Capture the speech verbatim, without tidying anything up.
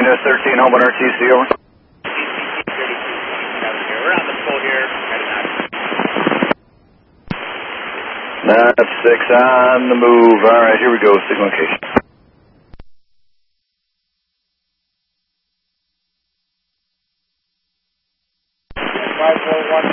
Minus thirteen, home on R T C, over. We're on the full here. That's six on the move. All right, here we go. Signal location. five four one